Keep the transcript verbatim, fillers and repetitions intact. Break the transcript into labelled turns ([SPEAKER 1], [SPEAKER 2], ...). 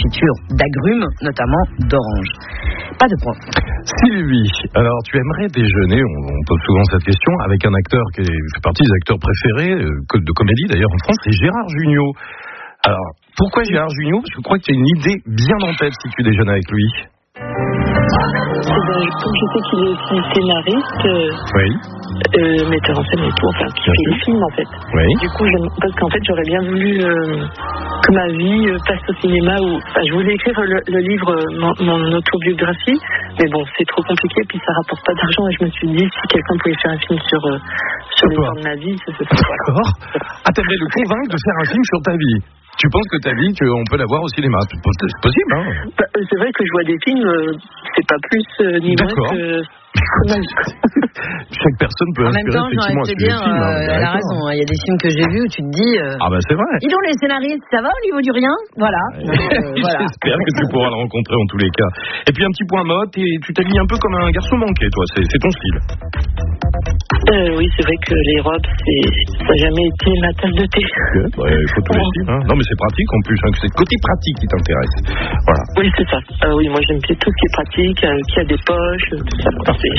[SPEAKER 1] l'écriture d'agrumes, notamment d'oranges. Pas de point.
[SPEAKER 2] Sylvie, alors tu aimerais déjeuner, on, on pose souvent cette question, avec un acteur qui fait partie des acteurs préférés, euh, de comédie d'ailleurs en France, c'est Gérard Jugnot. Alors, pourquoi Gérard Jugnot ? Parce que je crois que tu as une idée bien en tête si tu déjeunes avec lui.
[SPEAKER 3] Ben, comme je sais qu'il est aussi scénariste, euh,
[SPEAKER 2] oui.
[SPEAKER 3] euh, metteur en scène et tout, enfin, qui fait des films en fait.
[SPEAKER 2] Oui.
[SPEAKER 3] Du coup, parce qu'en fait, j'aurais bien voulu euh, que ma vie euh, passe au cinéma. Où, enfin, je voulais écrire le, le livre, mon, mon autobiographie, mais bon, c'est trop compliqué, puis ça rapporte pas d'argent, et je me suis dit, si quelqu'un pouvait faire un film sur, euh, sur l'histoire de ma vie, ça se fait.
[SPEAKER 2] D'accord. Ah, t'aimerais le convaincre de faire un film sur ta vie ? Tu penses que ta vie, on peut la voir au cinéma ? C'est possible, hein ?
[SPEAKER 3] Bah, c'est vrai que je vois des films, euh, c'est pas plus euh, ni moins que...
[SPEAKER 2] Chaque personne peut
[SPEAKER 1] en
[SPEAKER 2] inspirer
[SPEAKER 1] même temps,
[SPEAKER 2] effectivement
[SPEAKER 1] j'ai envie de te
[SPEAKER 2] à
[SPEAKER 1] dire,
[SPEAKER 2] film, hein,
[SPEAKER 1] euh, elle a raison. Il y a des films que j'ai vus où tu te dis. Euh,
[SPEAKER 2] ah bah c'est vrai.
[SPEAKER 1] Dis donc les scénaristes, ça va au niveau du rien ? Voilà. Donc, euh, voilà.
[SPEAKER 2] J'espère que tu pourras le rencontrer en tous les cas. Et puis un petit point mode, et tu t'habilles un peu comme un garçon manqué, toi. C'est, c'est ton style.
[SPEAKER 3] Euh, oui, c'est vrai que les robes, c'est... ça n'a jamais été ma tasse de thé.
[SPEAKER 2] Il ouais, faut tous les styles. Hein. Non, mais c'est pratique en plus. Hein, c'est le côté pratique qui t'intéresse. Voilà.
[SPEAKER 3] Oui, c'est ça. Euh, oui, moi j'aime bien tout ce qui est pratique, euh, qui a des poches, tout ça.
[SPEAKER 2] Parfait.